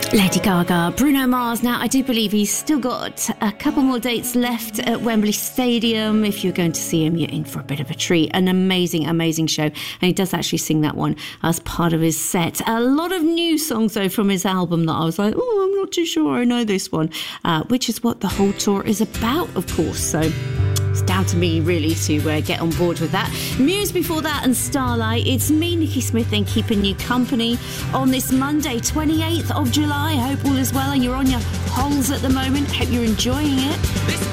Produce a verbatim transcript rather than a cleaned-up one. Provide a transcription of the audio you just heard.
Lady Gaga, Bruno Mars. Now, I do believe he's still got a couple more dates left at Wembley Stadium. If you're going to see him, you're in for a bit of a treat. An amazing, amazing show. And he does actually sing that one as part of his set. A lot of new songs, though, from his album that I was like, oh, I'm not too sure I know this one, uh, which is what the whole tour is about, of course. So it's down to me, really, to uh, get on board with that. Muse before that and Starlight. It's me, Nikki Smith, then keeping you company on this Monday, twenty-eighth of July. I hope all is well and you're on your holes at the moment. Hope you're enjoying it.